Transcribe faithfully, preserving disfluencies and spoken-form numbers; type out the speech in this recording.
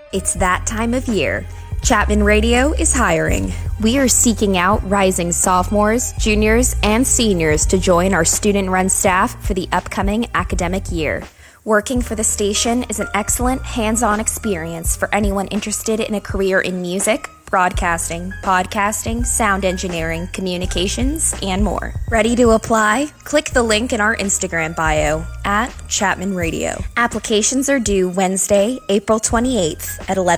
It's that time of year. Chapman Radio is hiring. We are seeking out rising sophomores, juniors, and seniors to join our student-run staff for the upcoming academic year. Working for the station is an excellent hands-on experience for anyone interested in a career in music, broadcasting, podcasting, sound engineering, communications, and more. Ready to apply? Click the link in our Instagram bio at Chapman Radio. Applications are due Wednesday, April twenty-eighth at eleven